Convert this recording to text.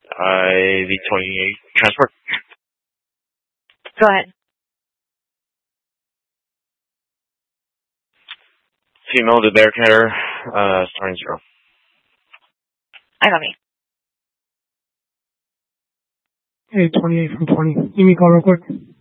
The 28 transport. Go ahead. Female to Bearcatter, starting 0. I got me. Hey, 28 from 20. Give me a call real quick.